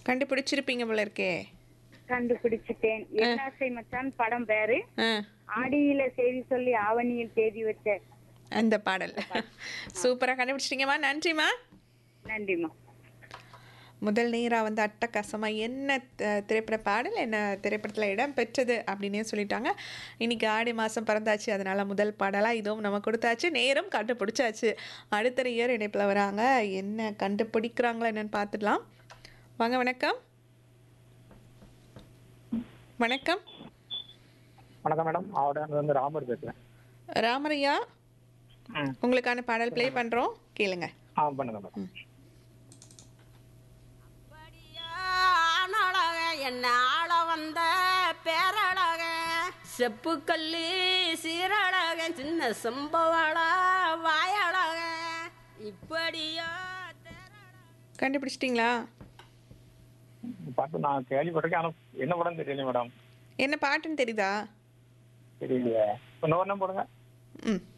கண்டுபிடிச்சிருப்பீங்க போல இருக்கே. கண்டுபிடிச்சிட்டேன். என்னாசை மச்சான் படம் பேரு. ஆ, ஆடியில செய்தி சொல்லி ஆவணியில் தேதி வச்ச அந்த பாடல். அந்த பாட்டு. சூப்பரா கண்டுபிடிச்சிட்டீங்கம்மா. நன்றிம்மா. நன்றிம்மா. முதல் நேரா வந்து அட்டகாசமா என்ன திரைப்பட பாடல் என்ன திரைப்படத்தில் இடம் பெற்றது அப்படின்னே சொல்லிட்டாங்க. இன்னைக்கு ஆடி மாதம் பிறந்தாச்சு, அதனால முதல் பாடலாக இதுவும் நம்ம கொடுத்தாச்சு, நேரம் கண்டுபிடிச்சாச்சு. அடுத்த இயர் இணைப்பில் வராங்க, என்ன கண்டுபிடிக்கிறாங்களா என்னன்னு பார்த்துடலாம். வாங்க, வணக்கம். வணக்கம் வணக்கம் மேடம். ஆவடியில இருந்து ராமர் பேசுறேன். ராமரையா, ம். உங்களுக்கான பாடல் ப்ளே பண்ணுறோம், கேளுங்க. பண்ணுங்க மேடம். ஆனழக என்ன ஆள வந்த பேரழக செப்புக்கல்லி சீரழக சின்ன சம்பவள வாயழக இப்படியா கண்டுபிடிச்சிட்டிங்களா? பாட்டு நான் கேள்விப்பட்டிருக்கேன், ஆனா என்ன படம் தெரியல மேடம். என்ன பாட்டுன்னு தெரியுதா? தெரியலையே. இன்னொரு போடுங்க. ம்